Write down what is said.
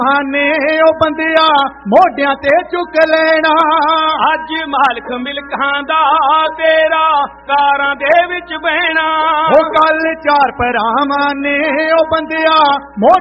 ਨੇ ਉਹ ਬੰਦਿਆ ਮੋਢਿਆਂ ਤੇ ਚੁੱਕ ਲੈਣਾ। ਅੱਜ ਮਾਲਕ ਮਿਲਕਾਂ ਦਾ ਤੇਰਾ ਕਾਰਾਂ ਦੇ ਵਿੱਚ ਬਹਿਣਾ। ਉਹ ਕੱਲ ਚਾਰ ਭਰਾਵਾਂ ਨੇ ਉਹ ਬੰਦਿਆ